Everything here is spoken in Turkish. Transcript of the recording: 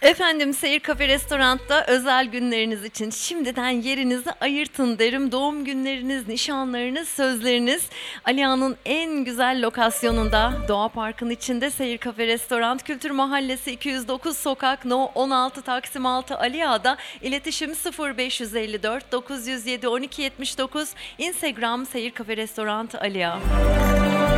Efendim, Seyir Kafe Restorant'ta özel günleriniz için şimdiden yerinizi ayırtın derim. Doğum günleriniz, nişanlarınız, sözleriniz Aliağa'nın en güzel lokasyonunda, Doğa Park'ın içinde Seyir Kafe Restorant, Kültür Mahallesi 209 Sokak No 16 Taksim 6 Aliağa'da. İletişim 0554 907 1279, Instagram Seyir Kafe Restorant Aliağa.